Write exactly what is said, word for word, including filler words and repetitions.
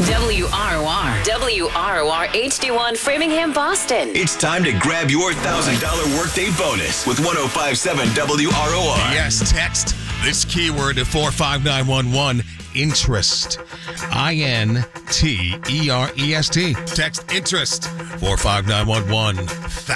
W R O R. W R O R H D one Framingham, Boston. It's time to grab your one thousand dollars workday bonus with one oh five point seven W R O R. Yes, text this keyword to four five nine one one. Interest. I N T E R E S T. Text interest four five nine one one.